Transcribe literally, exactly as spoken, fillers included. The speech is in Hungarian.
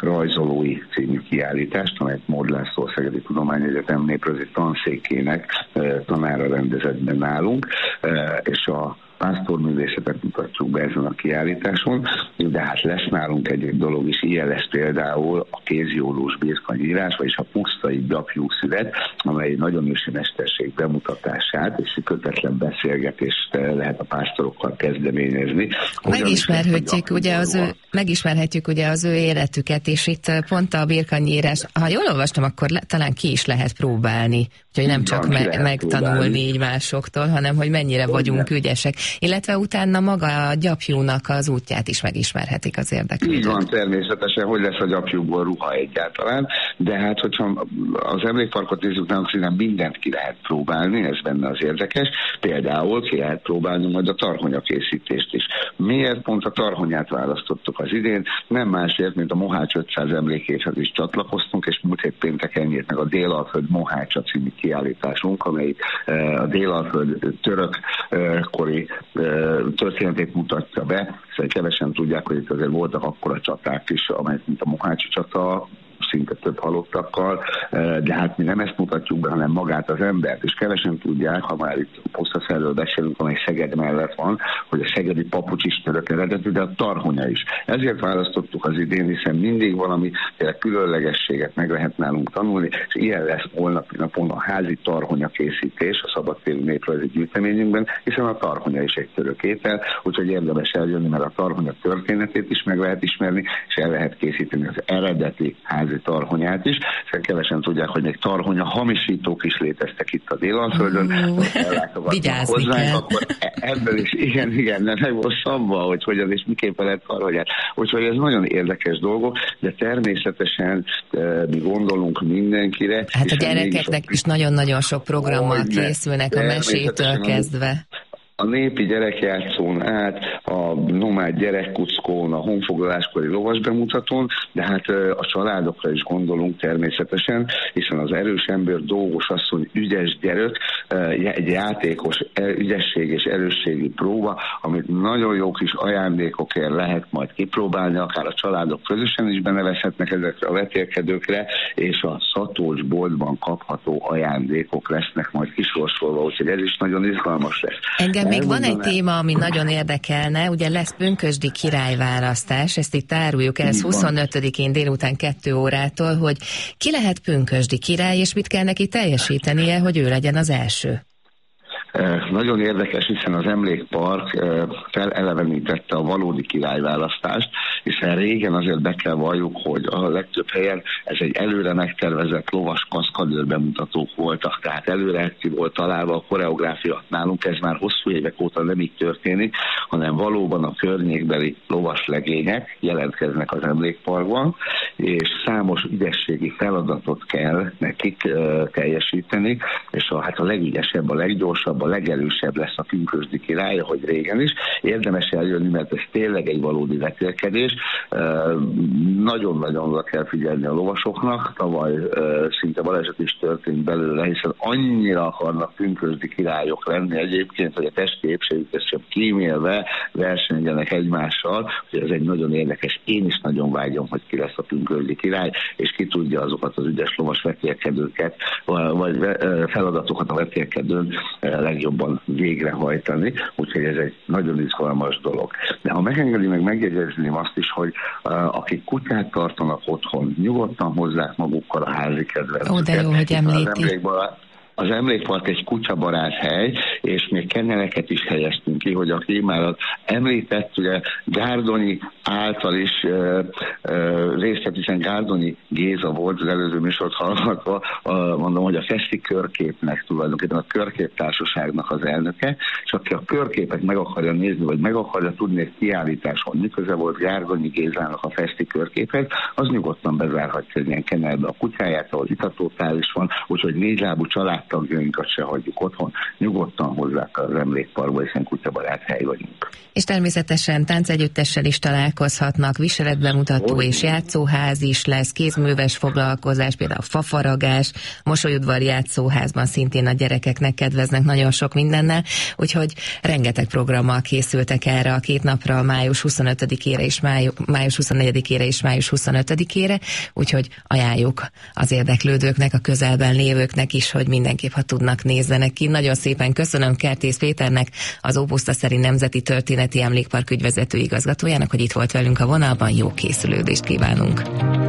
rajzolói című kiállítást, amelyet Mód László Szegedi Tudományegyetem néprajzi tanszékének tanára rendezett be nálunk, és a pásztorművészetet mutatjuk be ezen a kiállításon, de hát lesz nálunk egyéb dolog is, ilyen lesz például a kézjólós birkanyírás, vagyis a pusztai gyapjú szület, amely egy nagyon ősi mesterség bemutatását és kötetlen beszélgetést lehet a pásztorokkal kezdeményezni. Megismerhetjük ugye, az ő, megismerhetjük ugye az ő életüket, és itt pont a birkanyírás, ha jól olvastam, akkor le, talán ki is lehet próbálni, úgyhogy nem csak me- megtanulni próbálni. Így másoktól, hanem hogy mennyire hogy vagyunk nem. ügyesek. Illetve utána maga a gyapjúnak az útját is megismerhetik az érdeklődők. Így van, természetesen, hogy lesz a gyapjúból ruha egyáltalán, de hát, hogyha az emlékparkot nézzük, nem színen mindent ki lehet próbálni, ez benne az érdekes. Például ki lehet próbálni majd a tarhonyakészítést is. Miért pont a tarhonyát választottuk az idén? Nem másért, mint a Mohács ötszáz emlékéhez is csatlakoztunk, és múlt hét pénteken nyílt meg a Délalföld Mohácsa című kiállításunk, amely a Délalföld török kori történetét mutatja be, hiszen kevesen tudják, hogy itt azért voltak akkora csaták is, amelyek mint a Mohácsi csata, szinte több halottakkal, de hát mi nem ezt mutatjuk be, hanem magát az embert, és kevesen tudják, ha már itt Pusztaszerről beszélünk, amely Szeged mellett van, hogy a szegedi papucs is török eredetű, de a tarhonya is. Ezért választottuk az idén, hiszen mindig valami különlegességet meg lehet nálunk tanulni, és ilyen lesz holnapi napon a házi tarhonya készítés a szabadtérű néprajzi gyűjteményünkben, hiszen a tarhonya is egy török étel, úgyhogy érdemes eljönni, mert a tarhonya történetét is meg lehet ismerni, és el lehet készíteni az eredeti házi tarhonyát is, hiszen kevesen tudják, hogy még tarhonya hamisítók is léteztek itt a Délalföldön. Vigyázni kell. Akkor ebből is igen, igen, nem meg volt szabva, hogy hogyan és miképpen lehet tarhonyát. Úgyhogy ez nagyon érdekes dolgok, de természetesen mi gondolunk mindenkire. Hát a gyerekeknek is nagyon-nagyon sok programmal készülnek, a mesétől kezdve. A népi gyerekjátszón át, a nomád gyerekkuckón, a honfoglaláskori lovas bemutatón, de hát a családokra is gondolunk természetesen, hiszen az erős ember, dolgos asszony, ügyes gyerek, egy játékos ügyesség és erősségi próba, amit nagyon jó kis ajándékokért lehet majd kipróbálni, akár a családok közösen is benevezhetnek ezekre a vetélkedőkre, és a Szatócs boltban kapható ajándékok lesznek majd kisorsolva, úgyhogy ez is nagyon izgalmas lesz. Engem még van egy téma, ami nagyon érdekelne, ugye lesz pünkösdi királyválasztás, ezt itt áruljuk el, ez huszonötödikén délután kettő órától, hogy ki lehet pünkösdi király, és mit kell neki teljesítenie, hogy ő legyen az első. Nagyon érdekes, hiszen az Emlékpark felelevenítette a valódi királyválasztást, hiszen régen azért be kell valljuk, hogy a legtöbb helyen ez egy előre megtervezett lovas kaszkadőr bemutatók voltak, tehát előre ki volt találva a koreográfia. Nálunk ez már hosszú évek óta nem így történik, hanem valóban a környékbeli lovas legények jelentkeznek az Emlékparkban, és számos ügyességi feladatot kell nekik uh, teljesíteni, és a, hát a legügyesebb, a leggyorsabb, a legerősebb lesz a pünkösdi király, ahogy régen is. Érdemes eljönni, mert ez tényleg egy valódi vetélkedés. Nagyon-nagyon oda kell figyelni a lovasoknak. Tavaly szinte baleset is történt belőle, hiszen annyira akarnak pünkösdi királyok lenni egyébként, hogy a testi épségüket sem kímélve versenyenek egymással, hogy ez egy nagyon érdekes. Én is nagyon vágyom, hogy ki lesz a pünkösdi király, és ki tudja azokat az ügyes lovas vetélkedőket, vagy feladatokat a vetélkedőn legjobban végrehajtani, úgyhogy ez egy nagyon izgalmas dolog. De ha megengedi, meg megjegyezném azt is, hogy uh, akik kutyát tartanak otthon, nyugodtan hozzák magukkal a házi kedvencüket. Ó, de jó, hogy említi. Az Emlékpark egy kutyabarát hely, és még kenneleket is helyeztünk ki, hogy aki már említett, ugye Gárdonyi által is uh, uh, részt vett, hiszen Gárdonyi Géza volt az előző műsort hallgatva, uh, mondom, hogy a Feszti Körképnek tulajdonképpen a Körkép Társaságnak az elnöke, és aki a körképet meg akarja nézni, vagy meg akarja tudni egy kiállításon, miköze volt Gárdonyi Gézának a Feszti Körképhez, az nyugodtan bezárhatja egy ilyen kennelbe a kutyáját, ahol itatótál is van, úgyhogy négylábú család családtagjainkat se hagyjuk otthon, nyugodtan hozzák az emlékparkba, hiszen kutyabarát hely vagyunk. És természetesen táncegyüttessel is találkozhatnak, viseletbemutató és játszóház is lesz, kézműves foglalkozás, például fafaragás, mosolyudvar játszóházban szintén a gyerekeknek kedveznek nagyon sok mindennel, úgyhogy rengeteg programmal készültek erre a két napra, május huszonötödikére és máju, május huszonnegyedikére és május huszonötödikére, úgyhogy ajánljuk az érdeklődőknek, a közelben lévőknek is, hogy mindenképp, ha tudnak, nézzenek ki. Nagyon szépen köszönöm Kertész Péternek, az Ópusztaszeri Nemzeti Történeti Emlékpark ügyvezető igazgatójának, hogy itt volt velünk a vonalban. Jó készülődést kívánunk!